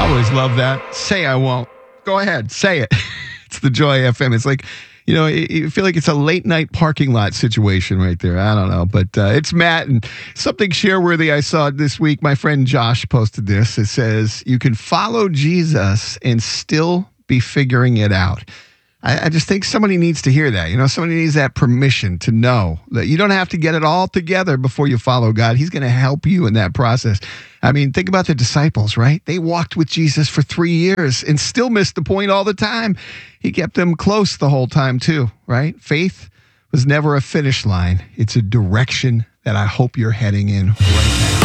Always love that. Say I won't. Go ahead. Say it. It's the Joy FM. It's like, you feel like it's a late night parking lot situation right there. I don't know. But it's Matt, and something share-worthy I saw this week. My friend Josh posted this. It says, you can follow Jesus and still be figuring it out. I just think somebody needs to hear that. Somebody needs that permission to know that you don't have to get it all together before you follow God. He's going to help you in that process. I mean, think about the disciples, right? They walked with Jesus for 3 years and still missed the point all the time. He kept them close the whole time too, right? Faith was never a finish line. It's a direction that I hope you're heading in right now.